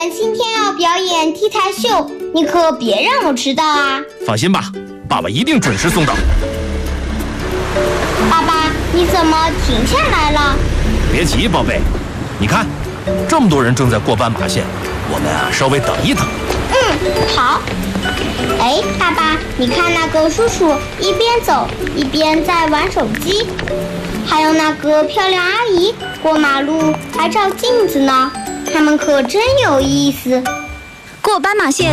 今天要表演 T 台秀，你可别让我迟到啊！ 放心吧，爸爸一定准时送到。 爸爸，你怎么停下来了？ 别急，宝贝，你看，这么多人正在过斑马线，我们稍微等一等。 好。哎，爸爸，你看那个叔叔一边走一边在玩手机，还有那个漂亮阿姨过马路还照镜子呢，他们可真有意思。 过斑马线